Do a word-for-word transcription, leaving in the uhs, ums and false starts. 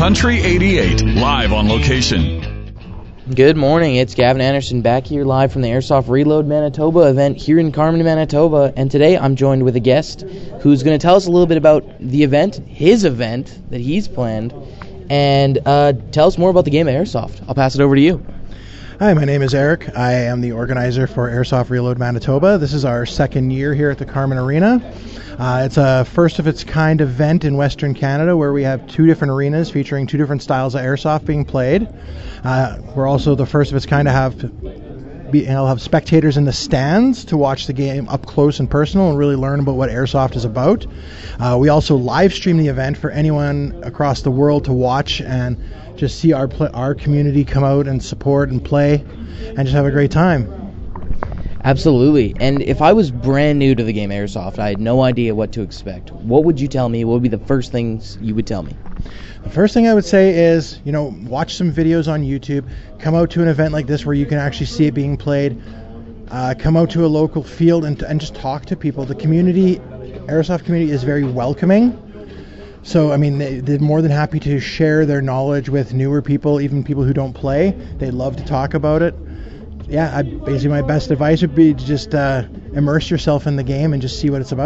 Country eighty-eight, live on location. Good morning, it's Gavin Anderson back here live from the Airsoft Reload Manitoba event here in Carman, Manitoba, and today I'm joined with a guest who's going to tell us a little bit about the event, his event that he's planned, and uh, tell us more about the game of Airsoft. I'll pass it over to you. Hi, my name is Eric. I am the organizer for Airsoft Reload Manitoba. This is our second year here at the Carman Arena. Uh, it's a first-of-its-kind event in Western Canada where we have two different arenas featuring two different styles of airsoft being played. Uh, we're also the first of its kind to have be, I'll have spectators in the stands to watch the game up close and personal and really learn about what airsoft is about. Uh, we also live stream the event for anyone across the world to watch and just see our pl- our community come out and support and play and just have a great time. Absolutely. And if I was brand new to the game Airsoft, I had no idea what to expect, what would you tell me? What would be the first things you would tell me? The first thing I would say is, you know, watch some videos on YouTube. Come out to an event like this where you can actually see it being played. Uh, come out to a local field and, and just talk to people. The community, Airsoft community, is very welcoming. So, I mean, they, they're more than happy to share their knowledge with newer people, even people who don't play. They love to talk about it. Yeah, I, basically my best advice would be to just uh, immerse yourself in the game and just see what it's about.